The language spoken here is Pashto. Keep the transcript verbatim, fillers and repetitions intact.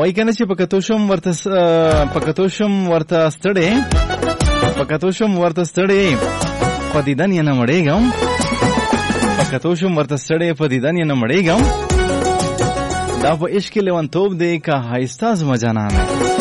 وای کنه چې پکتو شم ورته پکتو شم ورته ستړې پکتو شم ورته ستړې په دیدن یې نه مړېږم پکتو شم ورته ستړې په دیدن یې نه مړېږم دا په عشق لیونتوب دی که هایسته زما جانانه